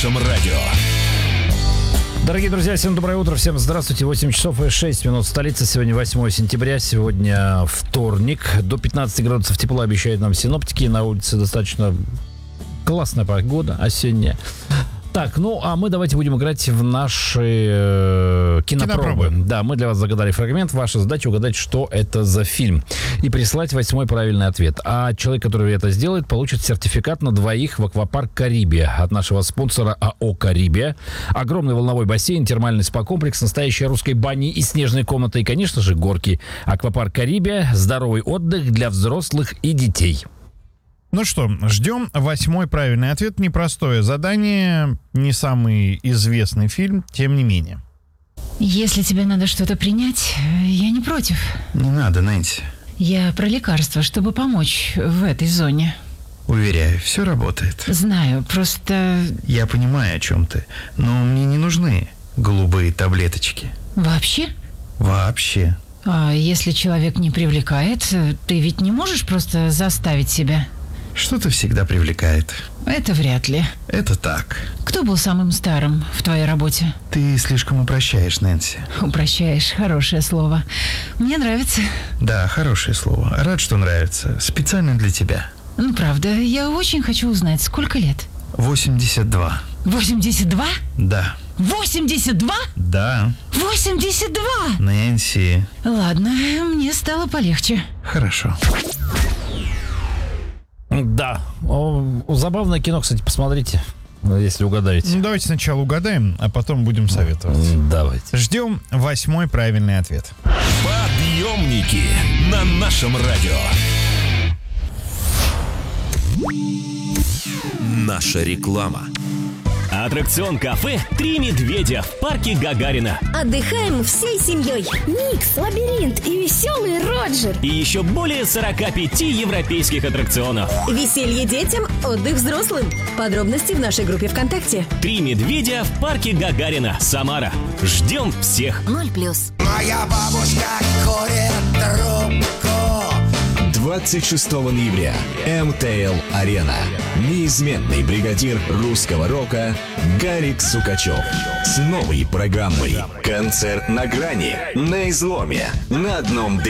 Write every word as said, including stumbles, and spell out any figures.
нашем радио. Дорогие друзья, всем доброе утро, всем здравствуйте. восемь часов и шесть минут столица. Сегодня восьмое сентября, сегодня вторник. До пятнадцати градусов тепла обещают нам синоптики. На улице достаточно классная погода, осенняя. Так, ну, а мы давайте будем играть в наши э, кинопробы. кинопробы. Да, мы для вас загадали фрагмент. Ваша задача угадать, что это за фильм. И прислать восьмой правильный ответ. А человек, который это сделает, получит сертификат на двоих в аквапарк «Карибия» от нашего спонсора АО «Карибия». Огромный волновой бассейн, термальный спа-комплекс, настоящая русской бани и снежной комнаты. И, конечно же, горки. Аквапарк «Карибия» – здоровый отдых для взрослых и детей. Ну что, ждем восьмой правильный ответ. Непростое задание, не самый известный фильм, тем не менее. Если тебе надо что-то принять, я не против. Не надо, Нэнси. Я про лекарства, чтобы помочь в этой зоне. Уверяю, все работает. Знаю, просто... Я понимаю, о чем ты, но мне не нужны голубые таблеточки. Вообще? Вообще. А если человек не привлекает, ты ведь не можешь просто заставить себя? Что-то всегда привлекает. Это вряд ли. Это так. Кто был самым старым в твоей работе? Ты слишком упрощаешь, Нэнси. Упрощаешь, хорошее слово. Мне нравится. Да, хорошее слово. Рад, что нравится. Специально для тебя. Ну, правда, я очень хочу узнать, сколько лет? восемьдесят два. восемьдесят два? Да. восемьдесят два? Да. восемьдесят два? Нэнси. Ладно, мне стало полегче. Хорошо. Да. О, забавное кино, кстати, посмотрите, если угадаете. Ну, давайте сначала угадаем, а потом будем советовать. Давайте. Ждем восьмой правильный ответ. Подъемники на нашем радио. Наша реклама. Аттракцион кафе «Три медведя» в парке Гагарина. Отдыхаем всей семьей. Микс, лабиринт и веселый Роджер. И еще более сорока пяти европейских аттракционов. Веселье детям, отдых взрослым. Подробности в нашей группе ВКонтакте. «Три медведя» в парке Гагарина, Самара. Ждем всех. Ноль плюс. Моя бабушка курит трубку. двадцать шестого ноября. эм тэ эл Арена. Неизменный бригадир русского рока Гарик Сукачев с новой программой «Концерт на грани», на изломе, на одном